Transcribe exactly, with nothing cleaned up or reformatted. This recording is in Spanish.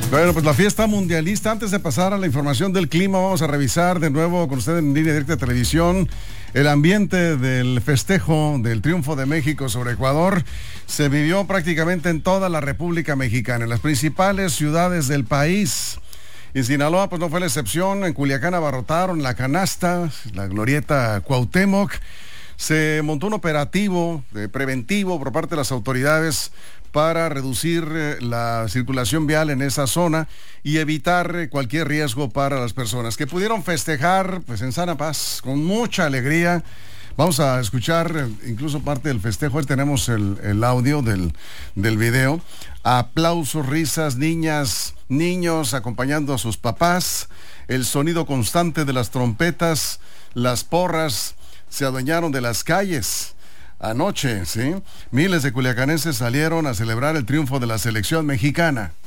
Bueno, pues la fiesta mundialista. Antes de pasar a la información del clima, vamos a revisar de nuevo con usted en línea directa de televisión el ambiente del festejo del triunfo de México sobre Ecuador. Se vivió prácticamente en toda la República Mexicana, en las principales ciudades del país. En Sinaloa, pues no fue la excepción. En Culiacán abarrotaron la canasta, la glorieta Cuauhtémoc. Se montó un operativo eh, preventivo por parte de las autoridades para reducir eh, la circulación vial en esa zona y evitar eh, cualquier riesgo para las personas que pudieron festejar pues en sana paz, con mucha alegría. Vamos a escuchar eh, incluso parte del festejo. Ahí tenemos el, el audio del, del video. Aplausos, risas, niñas, niños acompañando a sus papás, el sonido constante de las trompetas, las porras se adueñaron de las calles. Anoche, ¿sí? Miles de culiacanenses salieron a celebrar el triunfo de la selección mexicana.